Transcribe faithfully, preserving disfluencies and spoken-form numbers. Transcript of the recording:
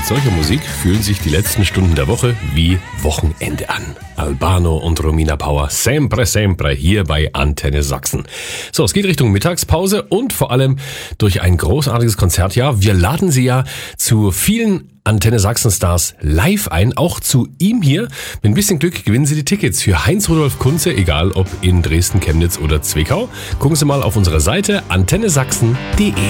mit solcher Musik fühlen sich die letzten Stunden der Woche wie Wochenende an. Albano und Romina Power, sempre, sempre, hier bei Antenne Sachsen. So, es geht Richtung Mittagspause und vor allem durch ein großartiges Konzertjahr. Wir laden Sie ja zu vielen Antenne Sachsen Stars live ein, auch zu ihm hier. Mit ein bisschen Glück gewinnen Sie die Tickets für Heinz-Rudolf Kunze, egal ob in Dresden, Chemnitz oder Zwickau. Gucken Sie mal auf unserer Seite antenne sachsen punkt de.